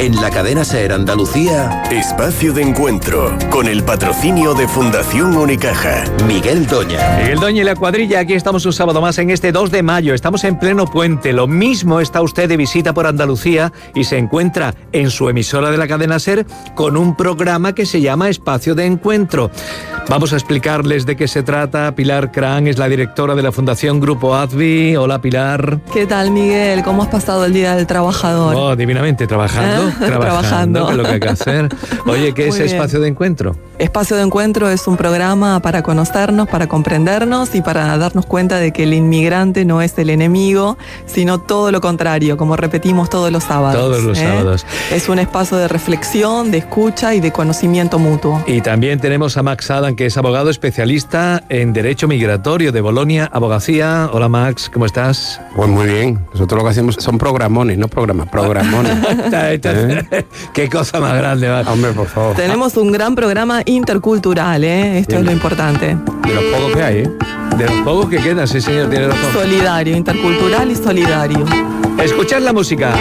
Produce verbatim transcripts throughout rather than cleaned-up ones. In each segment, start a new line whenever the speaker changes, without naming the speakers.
En la cadena SER Andalucía,
Espacio de Encuentro, con el patrocinio de Fundación Unicaja.
Miguel Doña.
Miguel Doña y la cuadrilla, aquí estamos un sábado más en este dos de mayo. Estamos en pleno puente. Lo mismo está usted de visita por Andalucía y se encuentra en su emisora de la cadena SER con un programa que se llama Espacio de Encuentro. Vamos a explicarles de qué se trata. Pilar Cran es la directora de la Fundación Grupo ADVI. Hola, Pilar.
¿Qué tal, Miguel? ¿Cómo has pasado el Día del Trabajador?
Oh, divinamente. ¿Trabajando?
¿Eh?
Trabajando.
Trabajando.
Que es lo que hay que hacer. Oye, ¿qué
Muy
es
bien.
Espacio de Encuentro?
Espacio de Encuentro es un programa para conocernos, para comprendernos y para darnos cuenta de que el inmigrante no es el enemigo, sino todo lo contrario, como repetimos todos los sábados.
Todos los
¿eh?
sábados.
Es un espacio de reflexión, de escucha y de conocimiento mutuo.
Y también tenemos a Max Adam, que es abogado especialista en Derecho Migratorio de Bolonia Abogacía. Hola, Max, ¿cómo estás?
Pues muy bien. Nosotros lo que hacemos son programones, no programas, programones. ¿Eh?
Qué cosa más grande, Max.
Hombre, por favor.
Tenemos un gran programa intercultural, ¿eh? Esto
Bien.
es lo importante.
De los pocos que hay, ¿eh?
De los pocos que quedan, sí, señor, tiene razón.
Solidario, intercultural y solidario.
Escuchad la música.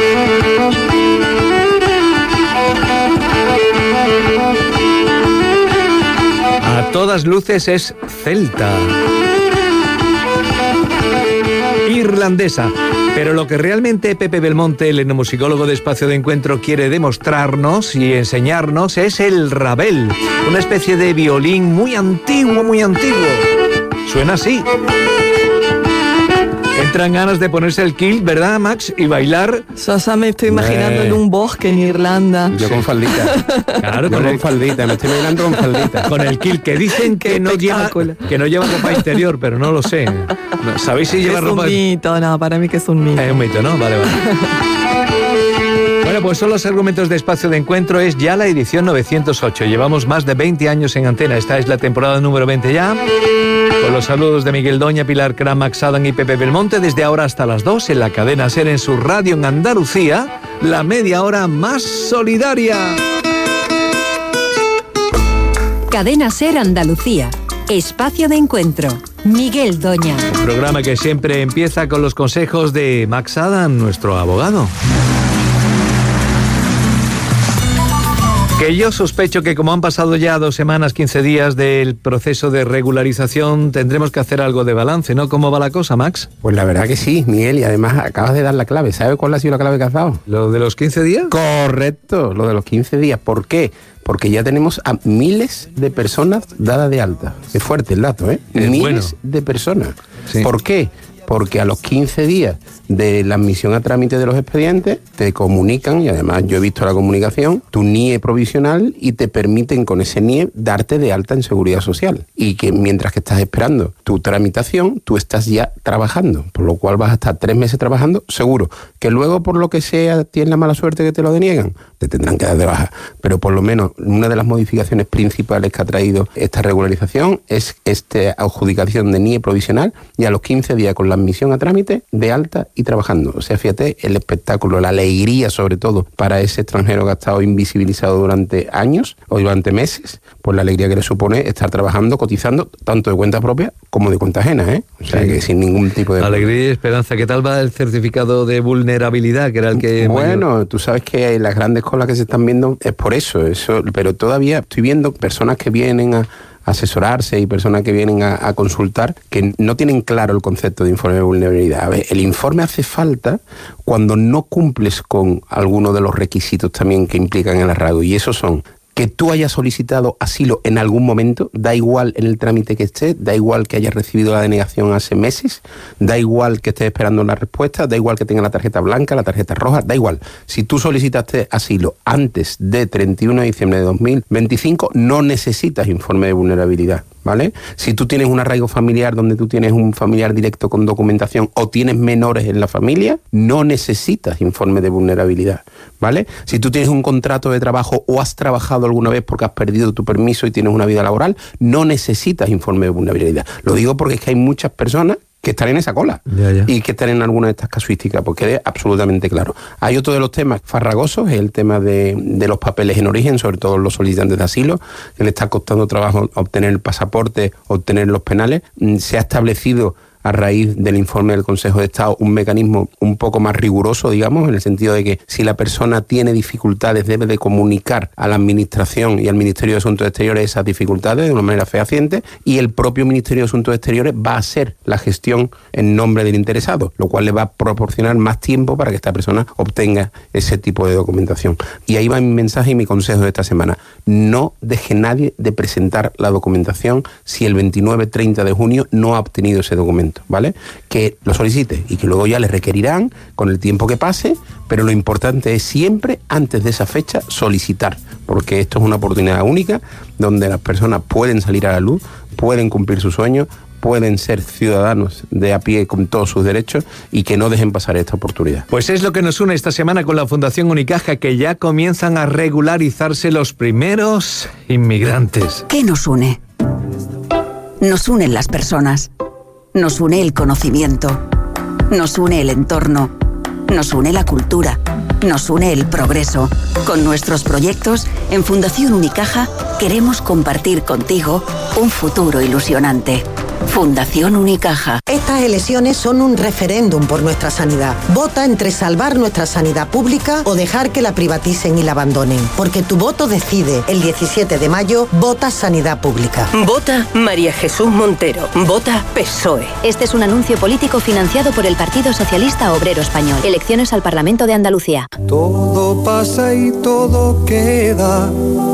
A todas luces es celta. Irlandesa. Pero lo que realmente Pepe Belmonte, el etnomusicólogo de Espacio de Encuentro, quiere demostrarnos y enseñarnos es el rabel, una especie de violín muy antiguo, muy antiguo. Suena así. Entran ganas de ponerse el kilt, ¿verdad, Max? Y bailar.
Yo ya me estoy imaginando
Eh.
en un bosque en Irlanda.
Yo con faldita.
Claro,
Yo
con
con
el,
faldita, me estoy mirando con faldita.
con el kilt, que dicen que
Qué
no, lleva,
espectáculo.
que no lleva ropa interior, pero no lo sé. No, ¿sabéis si lleva
Es
ropa?
un mito, no, para mí que es un mito.
Es un mito, ¿no? Vale, vale. Bueno, pues son los argumentos de Espacio de Encuentro. Es ya la edición novecientos ocho. Llevamos más de veinte años en antena. Esta es la temporada número veinte ya. Con los saludos de Miguel Doña, Pilar Cram, Max Adam y Pepe Belmonte. Desde ahora hasta las dos en la cadena SER en su radio en Andalucía. La media hora más solidaria.
Cadena SER Andalucía. Espacio de Encuentro. Miguel Doña.
Un programa que siempre empieza con los consejos de Max Adam, nuestro abogado. Que yo sospecho que como han pasado ya dos semanas, quince días del proceso de regularización, tendremos que hacer algo de balance, ¿no? ¿Cómo va la cosa, Max?
Pues la verdad que sí, Miguel, y además acabas de dar la clave. ¿Sabes cuál ha sido la clave que has dado?
¿Lo de los quince días?
Correcto, lo de los quince días. ¿Por qué? Porque ya tenemos a miles de personas dadas de alta. Es fuerte el dato, ¿eh?
Es
miles
bueno.
de personas.
Sí.
¿Por qué? Porque a los quince días de la admisión a trámite de los expedientes te comunican, y además yo he visto la comunicación, tu N I E provisional y te permiten con ese N I E darte de alta en Seguridad Social. Y que mientras que estás esperando tu tramitación, tú estás ya trabajando, por lo cual vas a estar tres meses trabajando seguro. Que luego por lo que sea tienes la mala suerte que te lo deniegan, te tendrán que dar de baja. Pero por lo menos una de las modificaciones principales que ha traído esta regularización es esta adjudicación de N I E provisional y a los quince días con la admisión a trámite de alta y trabajando. O sea, fíjate, el espectáculo, la alegría sobre todo para ese extranjero que ha estado invisibilizado durante años o durante meses, pues la alegría que le supone estar trabajando, cotizando, tanto de cuenta propia como de cuenta ajena, ¿eh? O sea,
Sí.
que sin ningún tipo de...
Alegría y esperanza. ¿Qué tal va el certificado de vulnerabilidad, que era el que...
Bueno,
mayor-
tú sabes que las grandes colas que se están viendo es por eso, eso, pero todavía estoy viendo personas que vienen a asesorarse y personas que vienen a, a consultar que no tienen claro el concepto de informe de vulnerabilidad. A ver, el informe hace falta cuando no cumples con alguno de los requisitos también que implican el arraigo, y esos son que tú hayas solicitado asilo en algún momento, da igual en el trámite que estés, da igual que hayas recibido la denegación hace meses, da igual que estés esperando la respuesta, da igual que tengas la tarjeta blanca, la tarjeta roja, da igual. Si tú solicitaste asilo antes de treinta y uno de diciembre de dos mil veinticinco, no necesitas informe de vulnerabilidad, ¿vale? Si tú tienes un arraigo familiar donde tú tienes un familiar directo con documentación o tienes menores en la familia, no necesitas informe de vulnerabilidad, ¿vale? Si tú tienes un contrato de trabajo o has trabajado alguna vez porque has perdido tu permiso y tienes una vida laboral, no necesitas informe de vulnerabilidad. Lo digo porque es que hay muchas personas que están en esa cola
Ya, ya.
y que están en alguna de estas casuísticas, porque quede absolutamente claro. Hay otro de los temas farragosos, es el tema de, de los papeles en origen, sobre todo los solicitantes de asilo, que le está costando trabajo obtener el pasaporte, obtener los penales. Mm, Se ha establecido a raíz del informe del Consejo de Estado, un mecanismo un poco más riguroso, digamos, en el sentido de que si la persona tiene dificultades debe de comunicar a la Administración y al Ministerio de Asuntos Exteriores esas dificultades de una manera fehaciente, y el propio Ministerio de Asuntos Exteriores va a hacer la gestión en nombre del interesado, lo cual le va a proporcionar más tiempo para que esta persona obtenga ese tipo de documentación. Y ahí va mi mensaje y mi consejo de esta semana. No deje nadie de presentar la documentación si el veintinueve treinta de junio no ha obtenido ese documento, ¿vale? Que lo solicite y que luego ya le requerirán con el tiempo que pase, pero lo importante es siempre, antes de esa fecha, solicitar, porque esto es una oportunidad única donde las personas pueden salir a la luz, pueden cumplir sus sueños, pueden ser ciudadanos de a pie con todos sus derechos, y que no dejen pasar esta oportunidad.
Pues es lo que nos une esta semana con la Fundación Unicaja, que ya comienzan a regularizarse los primeros inmigrantes.
¿Qué nos une? Nos unen las personas, nos une el conocimiento, nos une el entorno, nos une la cultura, nos une el progreso. Con nuestros proyectos, en Fundación Unicaja queremos compartir contigo un futuro ilusionante. Fundación Unicaja.
Estas elecciones son un referéndum por nuestra sanidad. Vota entre salvar nuestra sanidad pública o dejar que la privaticen y la abandonen. Porque tu voto decide. El diecisiete de mayo, vota sanidad pública.
Vota María Jesús Montero. Vota P S O E.
Este es un anuncio político financiado por el Partido Socialista Obrero Español. Elecciones al Parlamento de Andalucía.
Todo pasa y todo queda,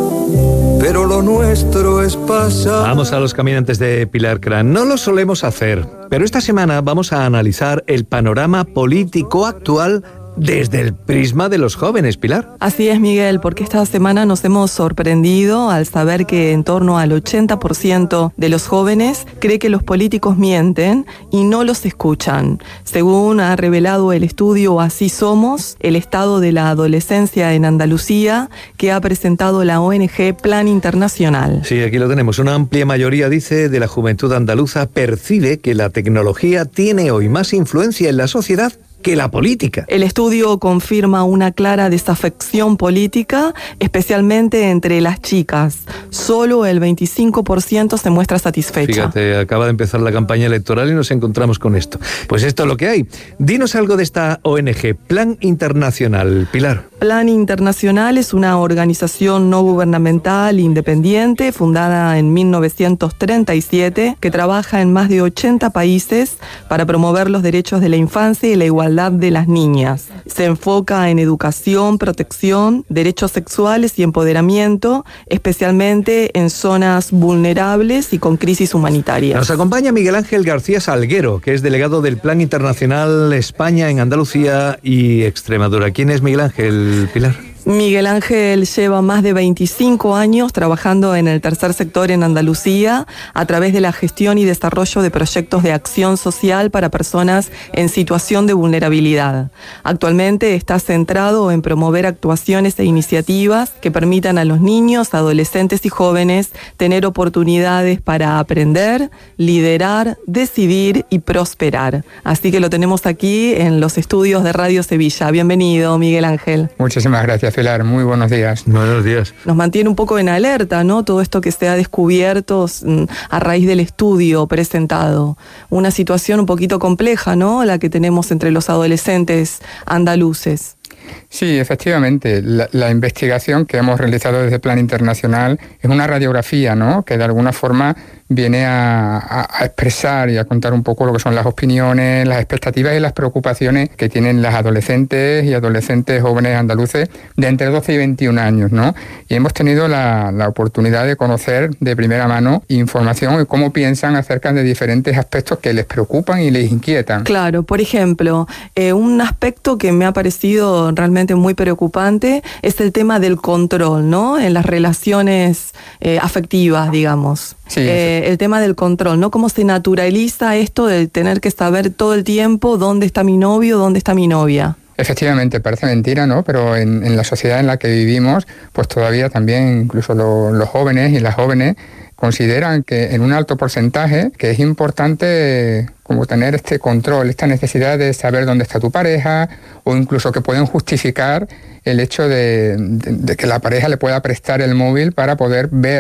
pero lo nuestro es pasar.
Vamos a los caminantes de Pilar Cran. No lo solemos hacer, pero esta semana vamos a analizar el panorama político actual desde el prisma de los jóvenes, Pilar.
Así es, Miguel, porque esta semana nos hemos sorprendido al saber que en torno al ochenta por ciento de los jóvenes cree que los políticos mienten y no los escuchan. Según ha revelado el estudio Así Somos, el estado de la adolescencia en Andalucía, que ha presentado la O N G Plan Internacional.
Sí, aquí lo tenemos. Una amplia mayoría, dice, de la juventud andaluza percibe que la tecnología tiene hoy más influencia en la sociedad que la política.
El estudio confirma una clara desafección política, especialmente entre las chicas. Solo el veinticinco por ciento se muestra satisfecha.
Fíjate, acaba de empezar la campaña electoral y nos encontramos con esto. Pues esto es lo que hay. Dinos algo de esta O N G, Plan Internacional, Pilar.
Plan Internacional es una organización no gubernamental independiente fundada en mil novecientos treinta y siete que trabaja en más de ochenta países para promover los derechos de la infancia y la igualdad de las niñas. Se enfoca en educación, protección, derechos sexuales y empoderamiento, especialmente en zonas vulnerables y con crisis humanitarias.
Nos acompaña Miguel Ángel García Salguero, que es delegado del Plan Internacional España en Andalucía y Extremadura. ¿Quién es Miguel Ángel, Pilar?
Miguel Ángel lleva más de veinticinco años trabajando en el tercer sector en Andalucía a través de la gestión y desarrollo de proyectos de acción social para personas en situación de vulnerabilidad. Actualmente está centrado en promover actuaciones e iniciativas que permitan a los niños, adolescentes y jóvenes tener oportunidades para aprender, liderar, decidir y prosperar. Así que lo tenemos aquí en los estudios de Radio Sevilla. Bienvenido, Miguel Ángel.
Muchísimas gracias, Pilar. Muy buenos días.
Buenos días.
Nos mantiene un poco en alerta, ¿no? Todo esto que se ha descubierto a raíz del estudio presentado. Una situación un poquito compleja, ¿no? La que tenemos entre los adolescentes andaluces.
Sí, efectivamente. La, la investigación que hemos realizado desde Plan Internacional es una radiografía, ¿no?, que de alguna forma viene a, a, a expresar y a contar un poco lo que son las opiniones, las expectativas y las preocupaciones que tienen las adolescentes y adolescentes jóvenes andaluces de entre doce y veintiún años, ¿no? Y hemos tenido la, la oportunidad de conocer de primera mano información y cómo piensan acerca de diferentes aspectos que les preocupan y les inquietan.
Claro, por ejemplo, eh, un aspecto que me ha parecido realmente muy preocupante es el tema del control, ¿no?, en las relaciones eh, afectivas, digamos.
Sí,
eh, el tema del control, ¿no? Cómo se naturaliza esto de tener que saber todo el tiempo dónde está mi novio, dónde está mi novia.
Efectivamente, parece mentira, ¿no? Pero en, en la sociedad en la que vivimos, pues todavía también incluso lo, los jóvenes y las jóvenes consideran que en un alto porcentaje que es importante como tener este control, esta necesidad de saber dónde está tu pareja, o incluso que pueden justificar el hecho de, de, de que la pareja le pueda prestar el móvil para poder ver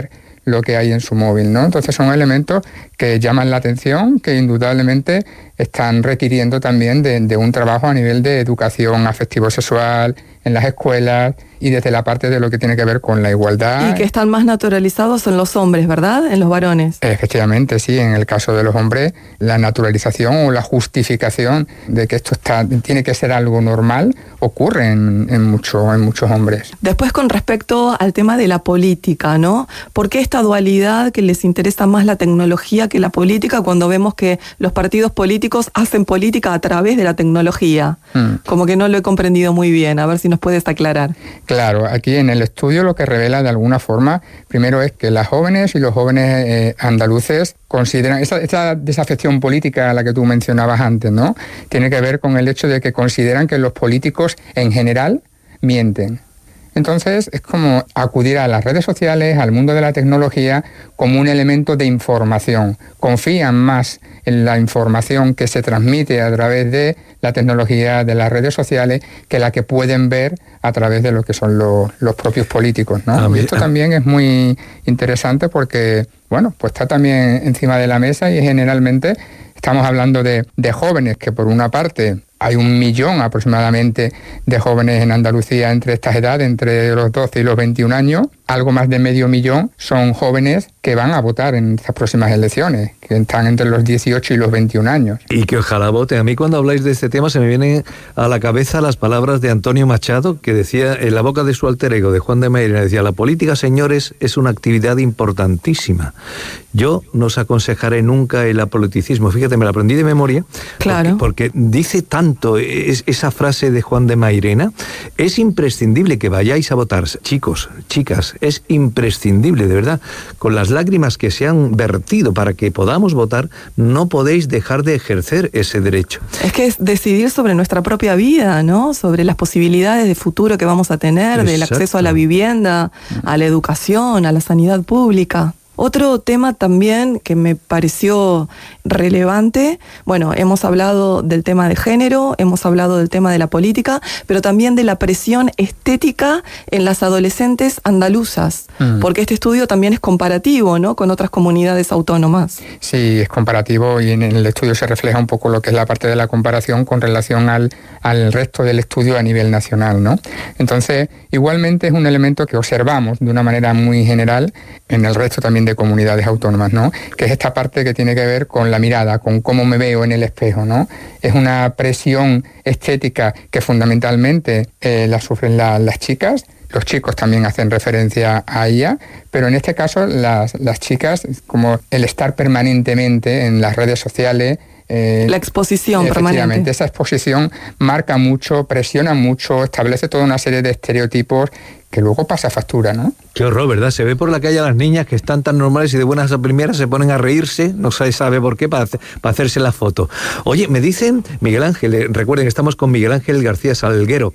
lo que hay en su móvil, ¿no? Entonces son elementos que llaman la atención, que indudablemente están requiriendo también de, de un trabajo a nivel de educación afectivo-sexual en las escuelas y desde la parte de lo que tiene que ver con la igualdad.
Y que están más naturalizados en los hombres, ¿verdad? En los varones.
Efectivamente, sí. En el caso de los hombres, la naturalización o la justificación de que esto está, tiene que ser algo normal ocurre en, en, mucho, en muchos hombres.
Después, con respecto al tema de la política, ¿no? ¿Por qué esta dualidad que les interesa más la tecnología que la política cuando vemos que los partidos políticos hacen política a través de la tecnología? Hmm. Como que no lo he comprendido muy bien. A ver si nos puedes aclarar.
Claro, aquí en el estudio lo que revela de alguna forma, primero es que las jóvenes y los jóvenes eh, andaluces consideran, esa, esa desafección política a la que tú mencionabas antes, ¿no? Tiene que ver con el hecho de que consideran que los políticos en general mienten. Entonces es como acudir a las redes sociales, al mundo de la tecnología, como un elemento de información. Confían más en la información que se transmite a través de la tecnología, de las redes sociales, que la que pueden ver a través de lo que son los, los propios políticos, ¿no? Ah, y esto también es muy interesante porque, bueno, pues está también encima de la mesa y generalmente estamos hablando de, de jóvenes que por una parte hay un millón aproximadamente de jóvenes en Andalucía entre estas edades, entre los doce y los veintiún años. Algo más de medio millón son jóvenes que van a votar en estas próximas elecciones, que están entre los dieciocho y los veintiún años.
Y que ojalá voten. A mí cuando habláis de este tema se me vienen a la cabeza las palabras de Antonio Machado, que decía en la boca de su alter ego, de Juan de Mairena, decía: la política, señores, es una actividad importantísima. Yo no os aconsejaré nunca el apoliticismo. Fíjate, me la aprendí de memoria.
Claro.
Porque, porque dice tanto es, esa frase de Juan de Mairena. Es imprescindible que vayáis a votar, chicos, chicas, es imprescindible, de verdad. Con las lágrimas que se han vertido para que podamos votar, no podéis dejar de ejercer ese derecho.
Es que es decidir sobre nuestra propia vida, ¿no? Sobre las posibilidades de futuro que vamos a tener, Exacto. del acceso a la vivienda, a la educación, a la sanidad pública. Otro tema también que me pareció relevante, bueno, hemos hablado del tema de género, hemos hablado del tema de la política, pero también de la presión estética en las adolescentes andaluzas, mm. porque este estudio también es comparativo, ¿no?, con otras comunidades autónomas.
Sí, es comparativo y en el estudio se refleja un poco lo que es la parte de la comparación con relación al, al resto del estudio a nivel nacional, ¿no? Entonces, igualmente es un elemento que observamos de una manera muy general en el resto también de comunidades autónomas, ¿no? Que es esta parte que tiene que ver con la mirada, con cómo me veo en el espejo, ¿no? Es una presión estética que fundamentalmente eh, la sufren la, las chicas. Los chicos también hacen referencia a ella, pero en este caso las, las chicas, como el estar permanentemente en las redes sociales,
Eh, la exposición permanente.
Esa exposición marca mucho, presiona mucho, establece toda una serie de estereotipos que luego pasa factura, ¿no?
Qué horror, ¿verdad? Se ve por la calle a las niñas que están tan normales y de buenas a primeras se ponen a reírse, no se sabe por qué, para, para hacerse la foto. Oye, me dicen, Miguel Ángel, eh, recuerden que estamos con Miguel Ángel García Salguero,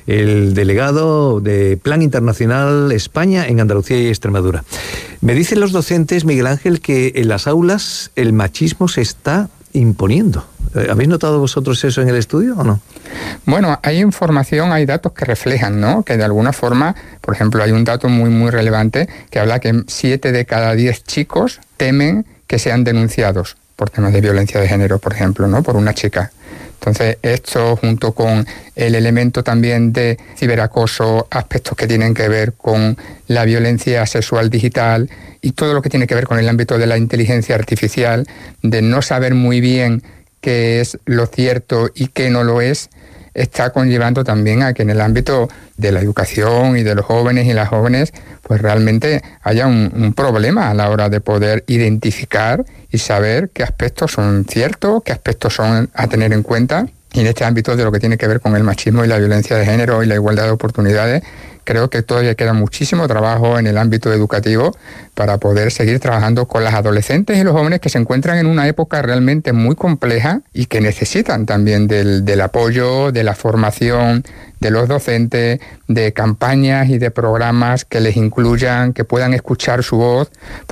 el delegado de Plan Internacional España en Andalucía y Extremadura. Me dicen los docentes, Miguel Ángel, que en las aulas el machismo se está imponiendo. ¿Habéis notado vosotros eso en el estudio o no?
Bueno, hay información, hay datos que reflejan, ¿no?, que de alguna forma, por ejemplo, hay un dato muy muy relevante que habla que siete de cada diez chicos temen que sean denunciados por temas de violencia de género, por ejemplo, ¿no?, por una chica. Entonces, esto junto con el elemento también de ciberacoso, aspectos que tienen que ver con la violencia sexual digital y todo lo que tiene que ver con el ámbito de la inteligencia artificial, de no saber muy bien qué es lo cierto y qué no lo es, está conllevando también a que en el ámbito de la educación y de los jóvenes y las jóvenes, pues realmente haya un, un problema a la hora de poder identificar y saber qué aspectos son ciertos, qué aspectos son a tener en cuenta. Y en este ámbito de lo que tiene que ver con el machismo y la violencia de género y la igualdad de oportunidades, creo que todavía queda muchísimo trabajo en el ámbito educativo para poder seguir trabajando con las adolescentes y los jóvenes que se encuentran en una época realmente muy compleja y que necesitan también del, del apoyo, de la formación de los docentes, de campañas y de programas que les incluyan, que puedan escuchar su voz, porque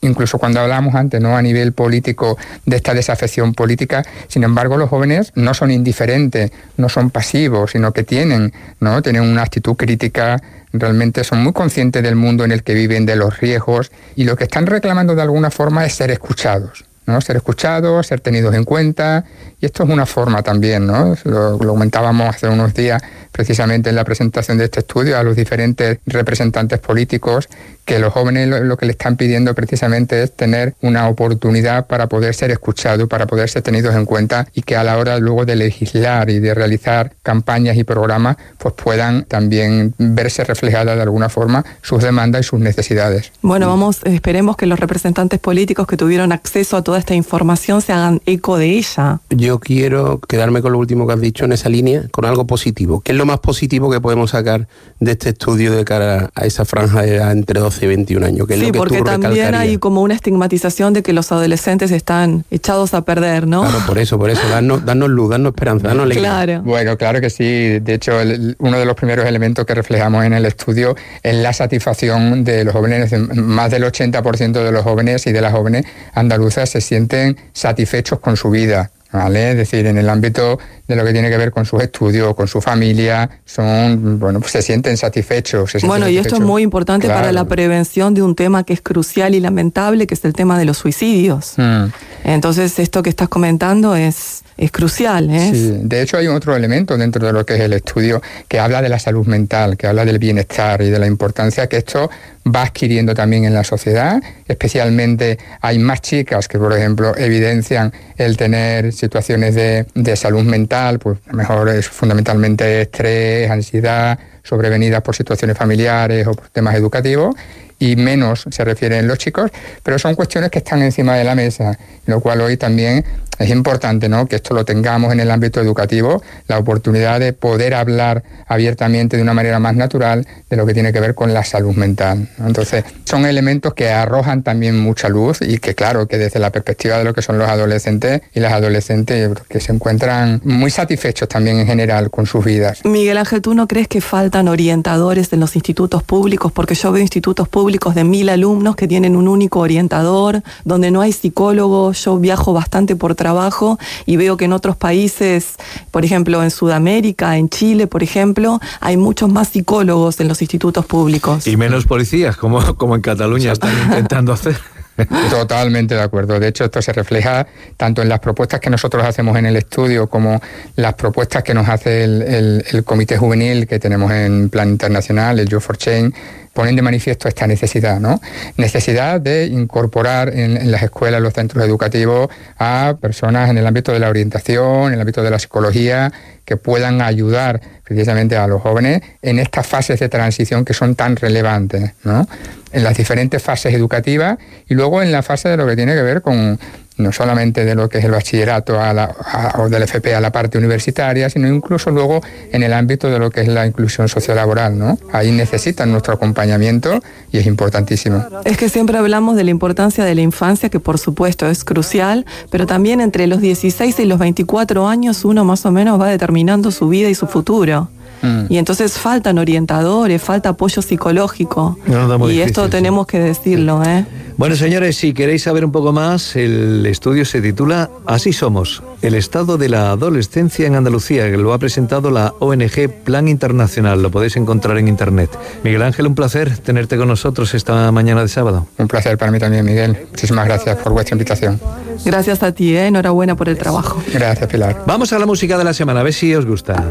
incluso cuando hablamos antes, ¿no?, a nivel político de esta desafección política, sin embargo los jóvenes no son indiferentes, no son pasivos, sino que tienen, ¿no?, tienen una actitud crítica, realmente son muy conscientes del mundo en el que viven, de los riesgos, y lo que están reclamando de alguna forma es ser escuchados, ¿no? Ser escuchados, ser tenidos en cuenta, y esto es una forma también, ¿no? Lo, lo comentábamos hace unos días precisamente en la presentación de este estudio a los diferentes representantes políticos, que los jóvenes lo, lo que le están pidiendo precisamente es tener una oportunidad para poder ser escuchados, para poder ser tenidos en cuenta, y que a la hora luego de legislar y de realizar campañas y programas, pues puedan también verse reflejadas de alguna forma sus demandas y sus necesidades.
Bueno, vamos, esperemos que los representantes políticos que tuvieron acceso a toda esta información se hagan eco de ella.
Yo quiero quedarme con lo último que has dicho en esa línea, con algo positivo. ¿Qué es lo más positivo que podemos sacar de este estudio de cara a esa franja de edad entre doce y veintiún años? ¿Qué es
sí,
lo que
porque
tú
también hay como una estigmatización de que los adolescentes están echados a perder, ¿no?
Claro, por eso, por eso, darnos, darnos luz, darnos esperanza, darnos alegría.
Claro.
Bueno, claro que sí. De hecho, el, uno de los primeros elementos que reflejamos en el estudio es la satisfacción de los jóvenes. Más del ochenta por ciento de los jóvenes y de las jóvenes andaluzas se sienten satisfechos con su vida, ¿vale? Es decir, en el ámbito de lo que tiene que ver con sus estudios, con su familia, son, bueno, pues se sienten satisfechos. Se sienten
bueno, y
satisfechos.
esto es muy importante
Claro.
para la prevención de un tema que es crucial y lamentable, que es el tema de los suicidios.
Mm.
Entonces, esto que estás comentando es, es crucial, ¿eh?
Sí, de hecho hay otro elemento dentro de lo que es el estudio que habla de la salud mental, que habla del bienestar y de la importancia que esto va adquiriendo también en la sociedad. Especialmente hay más chicas que, por ejemplo, evidencian el tener situaciones de, de salud mental, pues a lo mejor es fundamentalmente estrés, ansiedad, sobrevenidas por situaciones familiares o por temas educativos, y menos se refieren los chicos, pero son cuestiones que están encima de la mesa, lo cual hoy también es importante, ¿no?, que esto lo tengamos en el ámbito educativo, la oportunidad de poder hablar abiertamente de una manera más natural de lo que tiene que ver con la salud mental, ¿no? Entonces, son elementos que arrojan también mucha luz y que, claro, que desde la perspectiva de lo que son los adolescentes y las adolescentes, que se encuentran muy satisfechos también en general con sus vidas.
Miguel Ángel, ¿tú no crees que faltan orientadores en los institutos públicos? Porque yo veo institutos públicos de mil alumnos que tienen un único orientador, donde no hay psicólogo. Yo viajo bastante por trabajo y veo que en otros países, por ejemplo en Sudamérica, en Chile, por ejemplo, hay muchos más psicólogos en los institutos públicos.
Y menos policías, como, como en Cataluña están intentando hacer.
Totalmente de acuerdo. De hecho, esto se refleja tanto en las propuestas que nosotros hacemos en el estudio como las propuestas que nos hace el, el, el Comité Juvenil que tenemos en plan internacional, el Youth for Change. Ponen de manifiesto esta necesidad, ¿no? Necesidad de incorporar en, en las escuelas, en los centros educativos, a personas en el ámbito de la orientación, en el ámbito de la psicología, que puedan ayudar precisamente a los jóvenes en estas fases de transición que son tan relevantes, ¿no? En las diferentes fases educativas y luego en la fase de lo que tiene que ver con no solamente de lo que es el bachillerato a la, a, o del F P a la parte universitaria, sino incluso luego en el ámbito de lo que es la inclusión sociolaboral, ¿no? Ahí necesitan nuestro acompañamiento y es importantísimo.
Es que siempre hablamos de la importancia de la infancia, que por supuesto es crucial, pero también entre los dieciséis y los veinticuatro años uno más o menos va determinando su vida y su futuro. Mm. Y entonces faltan orientadores, falta apoyo psicológico.
No, no,
y
difícil,
esto tenemos
sí.
que decirlo, ¿eh?
Bueno, señores, si queréis saber un poco más, el estudio se titula Así somos, el estado de la adolescencia en Andalucía, que lo ha presentado la O N G Plan Internacional. Lo podéis encontrar en internet. Miguel Ángel, un placer tenerte con nosotros esta mañana de sábado.
Un placer para mí también, Miguel. Muchísimas gracias por vuestra invitación.
Gracias a ti, ¿eh? Enhorabuena por el trabajo.
Gracias, Pilar.
Vamos a la música de la semana, a ver si os gusta.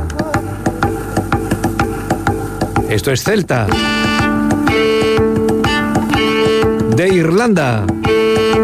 Esto es Celta, de Irlanda.